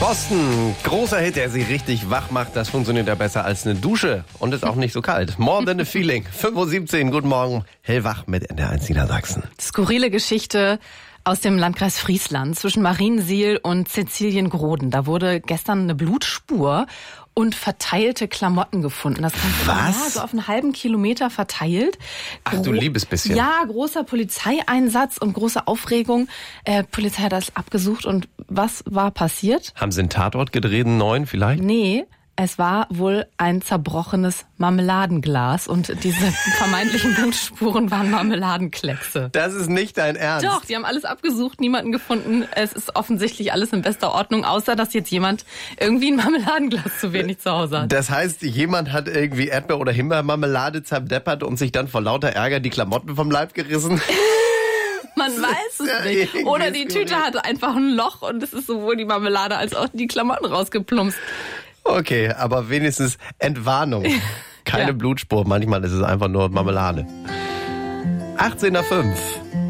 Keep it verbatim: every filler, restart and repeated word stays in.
Boston, großer Hit, der sie richtig wach macht. Das funktioniert ja besser als eine Dusche und ist auch nicht so kalt. More than a feeling. fünf Uhr siebzehn, guten Morgen. Hellwach mit N D R eins Niedersachsen. Skurrile Geschichte aus dem Landkreis Friesland zwischen Mariensiel und Siziliengroden. Da wurde gestern eine Blutspur und verteilte Klamotten gefunden. Das Ganze war ja, so auf einen halben Kilometer verteilt. Ach du liebes bisschen. Ja, großer Polizeieinsatz und große Aufregung. Äh, Polizei hat das abgesucht und was war passiert? Haben sie einen Tatort gedreht, einen neuen vielleicht? Nee. Es war wohl ein zerbrochenes Marmeladenglas und diese vermeintlichen Blutspuren waren Marmeladenkleckse. Das ist nicht dein Ernst. Doch, die haben alles abgesucht, niemanden gefunden. Es ist offensichtlich alles in bester Ordnung, außer dass jetzt jemand irgendwie ein Marmeladenglas zu wenig zu Hause hat. Das heißt, jemand hat irgendwie Erdbeer- oder Himbeermarmelade zerdeppert und sich dann vor lauter Ärger die Klamotten vom Leib gerissen? Man weiß es ja nicht. Oder die Tüte hatte einfach ein Loch und es ist sowohl die Marmelade als auch die Klamotten rausgeplumpst. Okay, aber wenigstens Entwarnung. Keine ja. Blutspur, manchmal ist es einfach nur Marmelade. achtzehn Uhr fünf.